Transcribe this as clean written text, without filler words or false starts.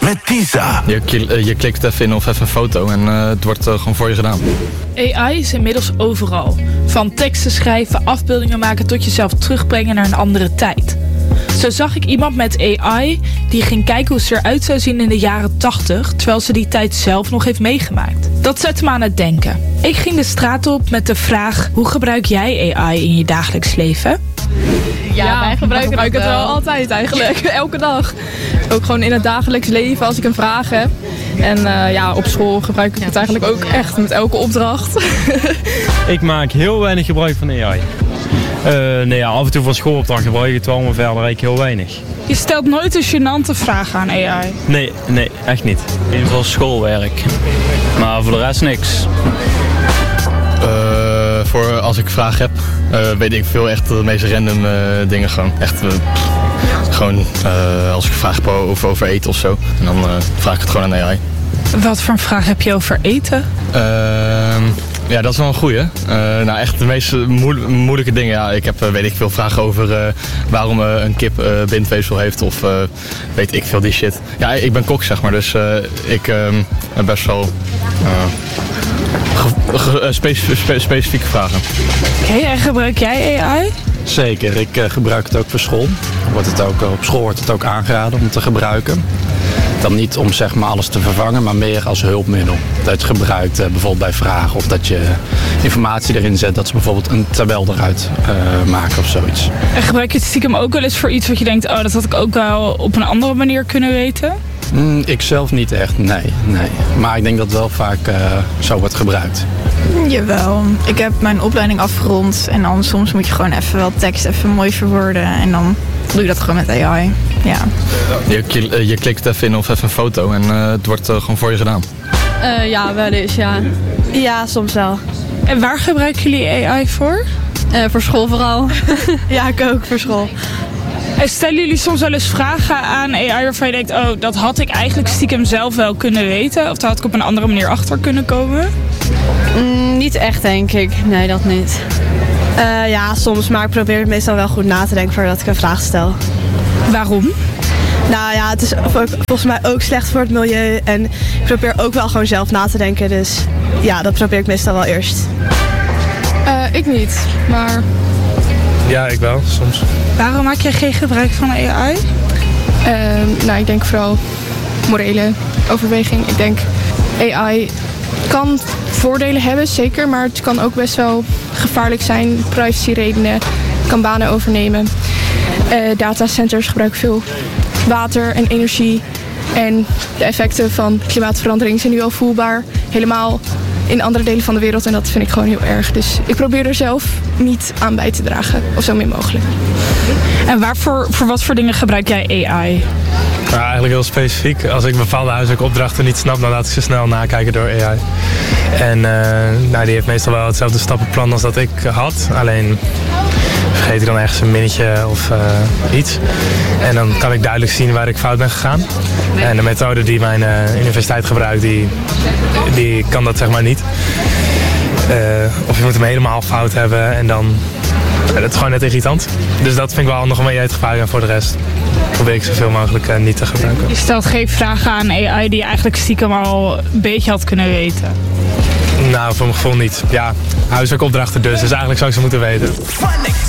met Tisa. Je klikt even in of even een foto en het wordt gewoon voor je gedaan. AI is inmiddels overal. Van teksten schrijven, afbeeldingen maken tot jezelf terugbrengen naar een andere tijd. Zo zag ik iemand met AI die ging kijken hoe ze eruit zou zien in de jaren 80... terwijl ze die tijd zelf nog heeft meegemaakt. Dat zette me aan het denken. Ik ging de straat op met de vraag: hoe gebruik jij AI in je dagelijks leven? Ja, wij gebruiken het wel altijd eigenlijk. Elke dag. Ook gewoon in het dagelijks leven als ik een vraag heb. En op school gebruik ik het eigenlijk ook echt met elke opdracht. Ik maak heel weinig gebruik van AI. Af en toe voor schoolopdracht gebruik ik het wel, maar verder eigenlijk heel weinig. Je stelt nooit een gênante vraag aan AI. Nee, echt niet. In ieder geval schoolwerk. Maar voor de rest niks. Voor als ik vragen heb, weet ik veel echt de meest random dingen gewoon. Echt als ik een vraag heb over eten of zo. En dan vraag ik het gewoon aan AI. Wat voor een vraag heb je over eten? Ja, dat is wel een goeie. Echt de meest moeilijke dingen. Ja, ik heb weet ik veel vragen over waarom een kip bindweefsel heeft of weet ik veel die shit. Ja, ik ben kok zeg maar, dus ik ben best wel specifieke vragen. Oké, en gebruik jij AI? Zeker, ik gebruik het ook voor school. Op school wordt het ook aangeraden om te gebruiken. Dan niet om zeg maar alles te vervangen, maar meer als hulpmiddel. Dat je het gebruikt bijvoorbeeld bij vragen of dat je informatie erin zet. Dat ze bijvoorbeeld een tabel eruit maken of zoiets. En gebruik je het stiekem ook wel eens voor iets wat je denkt: oh, dat had ik ook wel op een andere manier kunnen weten? Ik zelf niet echt, nee. Maar ik denk dat het wel vaak zo wordt gebruikt. Jawel, ik heb mijn opleiding afgerond en dan soms moet je gewoon even wel tekst even mooi verwoorden en dan doe je dat gewoon met AI. Ja. Je klikt even in of even een foto en het wordt gewoon voor je gedaan. Ja, wel eens, ja. Ja, soms wel. En waar gebruiken jullie AI voor? Voor school vooral. Ja, ik ook voor school. En stellen jullie soms wel eens vragen aan AI waarvan je denkt: oh, dat had ik eigenlijk stiekem zelf wel kunnen weten? Of daar had ik op een andere manier achter kunnen komen? Niet echt, denk ik. Nee, dat niet. Ja, soms, maar ik probeer het meestal wel goed na te denken voordat ik een vraag stel. Waarom? Nou ja, het is volgens mij ook slecht voor het milieu en ik probeer ook wel gewoon zelf na te denken. Dus ja, dat probeer ik meestal wel eerst. Ik niet, maar... Ja, ik wel, soms. Waarom maak jij geen gebruik van AI? Ik denk vooral morele overweging. Ik denk AI kan voordelen hebben, zeker, maar het kan ook best wel gevaarlijk zijn. Privacyredenen, kan banen overnemen. Datacenters gebruiken veel water en energie. En de effecten van klimaatverandering zijn nu al voelbaar. Helemaal in andere delen van de wereld en dat vind ik gewoon heel erg. Dus ik probeer er zelf niet aan bij te dragen, of zo min mogelijk. En voor wat voor dingen gebruik jij AI? Ja, eigenlijk heel specifiek. Als ik bepaalde huiselijke opdrachten niet snap, dan laat ik ze snel nakijken door AI. En die heeft meestal wel hetzelfde stappenplan als dat ik had. Alleen vergeet ik dan ergens een minnetje of iets. En dan kan ik duidelijk zien waar ik fout ben gegaan. En de methode die mijn universiteit gebruikt, die kan dat zeg maar niet. Of je moet hem helemaal fout hebben en dan... dat is gewoon net irritant. Dus dat vind ik wel handig om mee uit te gebruiken. En voor de rest probeer ik zoveel mogelijk niet te gebruiken. Je stelt geen vragen aan AI die je eigenlijk stiekem al een beetje had kunnen weten. Nou, voor mijn gevoel niet. Ja, huiswerkopdrachten dus. Dus eigenlijk zou ik ze moeten weten.